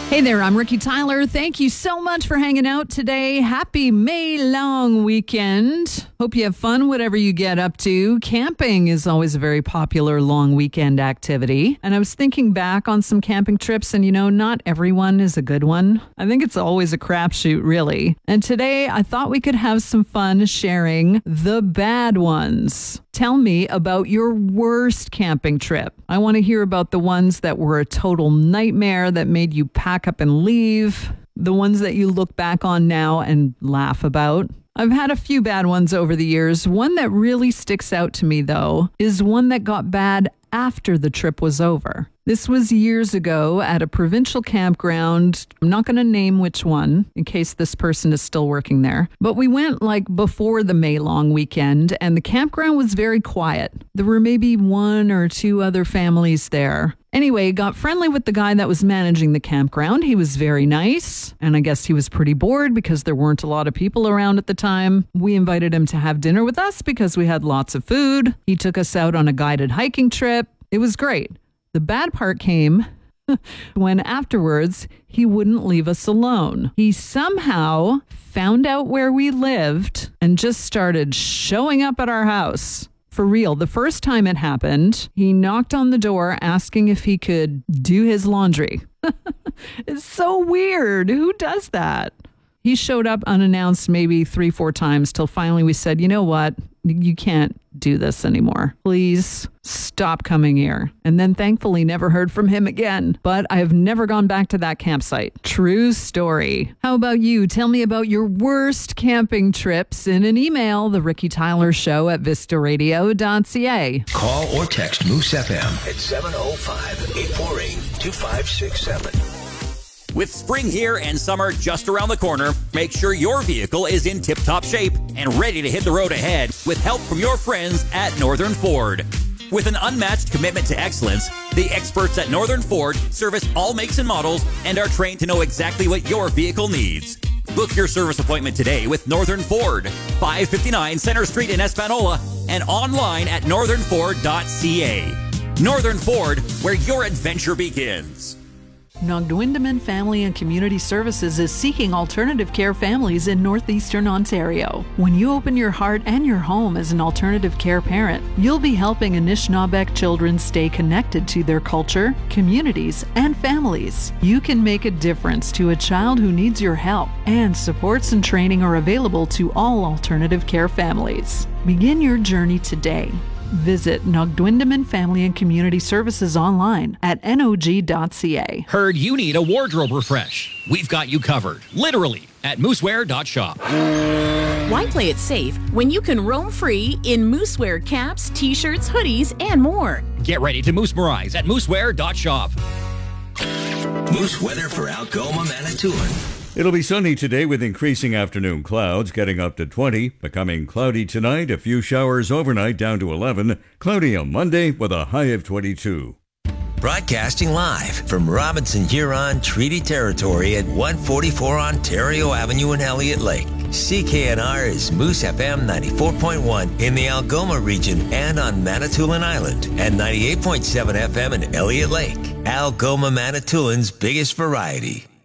Hey there, I'm Ricky Tyler. Thank you so much for hanging out today. Happy May long weekend. Hope you have fun, whatever you get up to. Camping is always a very popular long weekend activity. And I was thinking back on some camping trips, and not everyone is a good one. I think it's always a crapshoot, really. And today I thought we could have some fun sharing the bad ones. Tell me about your worst camping trip. I want to hear about the ones that were a total nightmare that made you pack up and leave, the ones that you look back on now and laugh about. I've had a few bad ones over the years. One that really sticks out to me, though, is one that got bad after the trip was over. This was years ago at a provincial campground. I'm not going to name which one in case this person is still working there. But we went before the May long weekend, and the campground was very quiet. There were maybe one or two other families there. Anyway, got friendly with the guy that was managing the campground. He was very nice, and I guess he was pretty bored because there weren't a lot of people around at the time. We invited him to have dinner with us because we had lots of food. He took us out on a guided hiking trip. It was great. The bad part came when afterwards he wouldn't leave us alone. He somehow found out where we lived and just started showing up at our house. For real, the first time it happened, he knocked on the door asking if he could do his laundry. It's so weird. Who does that? He showed up unannounced maybe 3-4 times till finally we said, you know what? You can't do this anymore. Please stop coming here. And then thankfully never heard from him again. But I have never gone back to that campsite. True story. How about you? Tell me about your worst camping trips in an email, The Ricky Tyler Show at vistaradio.ca. Call or text Moose FM at 705-848-2567. With spring here and summer just around the corner, make sure your vehicle is in tip-top shape and ready to hit the road ahead with help from your friends at Northern Ford. With an unmatched commitment to excellence, the experts at Northern Ford service all makes and models and are trained to know exactly what your vehicle needs. Book your service appointment today with Northern Ford, 559 Center Street in Espanola, and online at northernford.ca. Northern Ford, where your adventure begins. Nogdwindaman Family and Community Services is seeking alternative care families in northeastern Ontario. When you open your heart and your home as an alternative care parent, you'll be helping Anishinaabeg children stay connected to their culture, communities, and families. You can make a difference to a child who needs your help, and supports and training are available to all alternative care families. Begin your journey today. Visit Nogdwindaman Family and Community Services online at nog.ca. Heard you need a wardrobe refresh. We've got you covered, literally, at mooseware.shop. Why play it safe when you can roam free in Moosewear caps, t-shirts, hoodies, and more? Get ready to moosmerize at mooseware.shop. Moose weather for Algoma, Manitoulin. It'll be sunny today with increasing afternoon clouds, getting up to 20, becoming cloudy tonight, a few showers overnight down to 11, cloudy on Monday with a high of 22. Broadcasting live from Robinson Huron Treaty Territory at 144 Ontario Avenue in Elliott Lake. CKNR is Moose FM 94.1 in the Algoma region and on Manitoulin Island, and 98.7 FM in Elliott Lake. Algoma, Manitoulin's biggest variety.